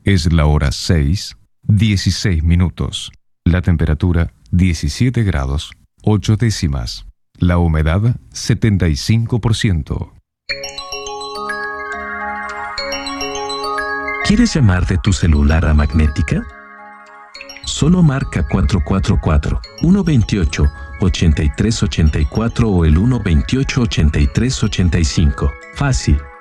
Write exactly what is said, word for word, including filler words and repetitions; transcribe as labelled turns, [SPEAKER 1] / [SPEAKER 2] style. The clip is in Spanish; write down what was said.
[SPEAKER 1] Es la hora seis, dieciséis minutos. La temperatura diecisiete grados, ocho décimas. La humedad setenta y cinco por ciento.
[SPEAKER 2] ¿Quieres llamar de tu celular a Magnética? Solo marca cuatro cuatro cuatro, uno dos ocho, ocho tres ocho cuatro o el uno dos ocho, ocho tres ocho cinco. Fácil,